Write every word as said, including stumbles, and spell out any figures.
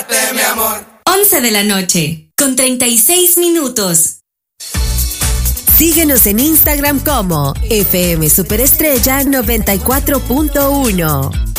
besarte, mi amor. once de la noche, con treinta y seis minutos. Síguenos en Instagram como F M Superestrella noventa y cuatro punto uno.